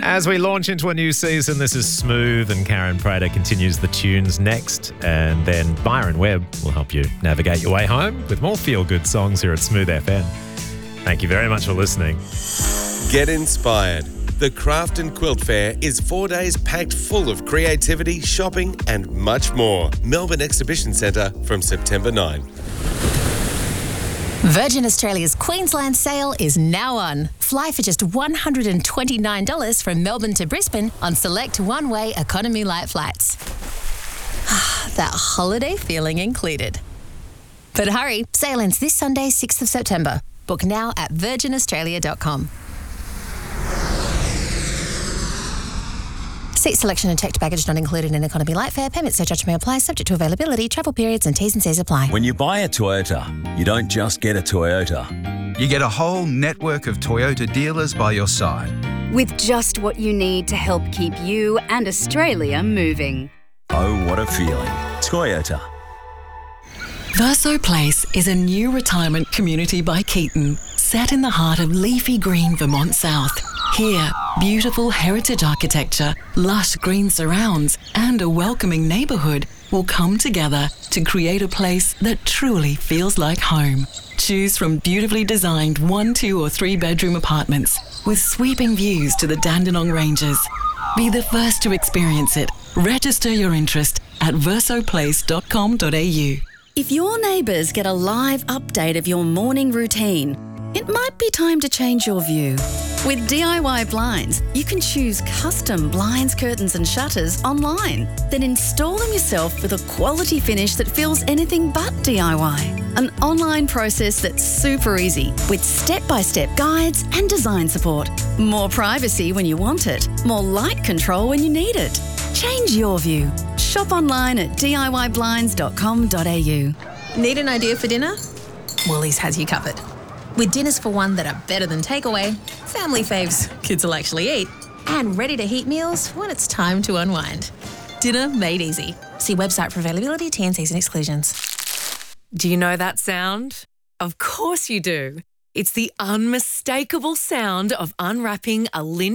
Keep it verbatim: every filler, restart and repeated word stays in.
As we launch into a new season, this is Smooth, and Karen Prater continues the tunes next. And then Byron Webb will help you navigate your way home with more feel-good songs here at Smooth F M. Thank you very much for listening. Get inspired. The Craft and Quilt Fair is four days packed full of creativity, shopping and much more. Melbourne Exhibition Centre from September ninth. Virgin Australia's Queensland sale is now on. Fly for just one hundred twenty-nine dollars from Melbourne to Brisbane on select one-way economy light flights. That holiday feeling included. But hurry, sale ends this Sunday, sixth of September. Book now at virgin australia dot com. Seat selection and checked baggage not included in economy light fare. Payment surcharge may apply, subject to availability, travel periods and T's and C's apply. When you buy a Toyota, you don't just get a Toyota. You get a whole network of Toyota dealers by your side. With just what you need to help keep you and Australia moving. Oh, what a feeling. Toyota. Verso Place is a new retirement community by Keaton, set in the heart of leafy green Vermont South. Here, beautiful heritage architecture, lush green surrounds, and a welcoming neighbourhood will come together to create a place that truly feels like home. Choose from beautifully designed one, two, or three bedroom apartments with sweeping views to the Dandenong Ranges. Be the first to experience it. Register your interest at verso place dot com dot a u. If your neighbours get a live update of your morning routine, it might be time to change your view. With D I Y Blinds, you can choose custom blinds, curtains and shutters online. Then install them yourself with a quality finish that feels anything but D I Y. An online process that's super easy with step-by-step guides and design support. More privacy when you want it. More light control when you need it. Change your view. Shop online at d i y blinds dot com dot a u. Need an idea for dinner? Woolies has you covered. With dinners for one that are better than takeaway, family faves kids will actually eat, and ready-to-heat meals when it's time to unwind. Dinner made easy. See website for availability, T and Cs and exclusions. Do you know that sound? Of course you do. It's the unmistakable sound of unwrapping a lint